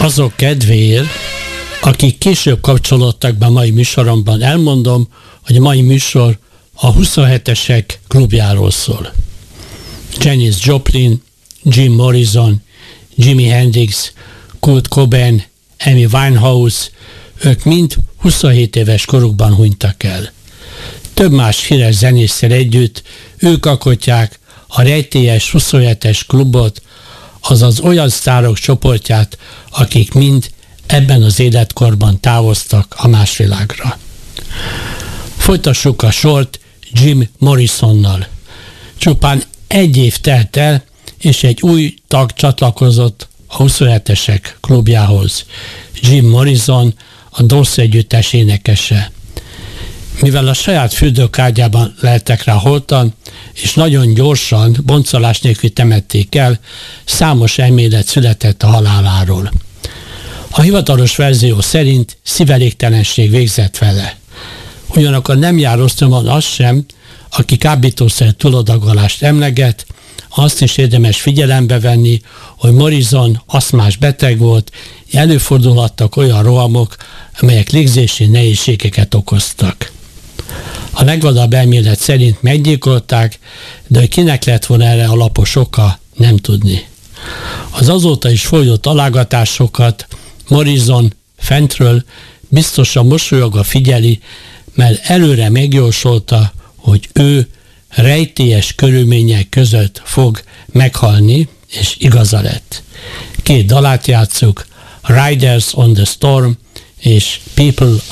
Azok kedvéért, akik később kapcsolódtak be a mai műsoromban, elmondom, hogy a mai műsor a 27-esek klubjáról szól. Janis Joplin, Jim Morrison, Jimi Hendrix, Kurt Cobain, Amy Winehouse, ők mind 27 éves korukban hunytak el. Több más híres zenésszel együtt ők alkotják a rejtélyes 27-es klubot, azaz olyan sztárok csoportját, akik mind ebben az életkorban távoztak a másvilágra. Folytassuk a sort Jim Morrisonnal. Csupán egy év telt el, és egy új tag csatlakozott a 27-esek klubjához. Jim Morrison, a Doors együttes énekese. Mivel a saját fürdőkádjában leltek rá holtan, és nagyon gyorsan, boncolás nélkül temették el, számos elmélet született a haláláról. A hivatalos verzió szerint szívelégtelenség végzett vele. Ugyanakkor nem jár osztomon az sem, aki kábítószer túlodagolást emleget, azt is érdemes figyelembe venni, hogy Morrison aszmás beteg volt, előfordulhattak olyan rohamok, amelyek légzési nehézségeket okoztak. A legvadabb elmélet szerint meggyilkolták, de hogy kinek lett volna erre alapos oka, nem tudni. Az azóta is folyó találgatásokat Morrison fentről biztosan mosolyogva figyeli, mert előre megjósolta, hogy ő rejtélyes körülmények között fog meghalni, és igaza lett. 2 dalát játsszuk, Riders on the Storm és People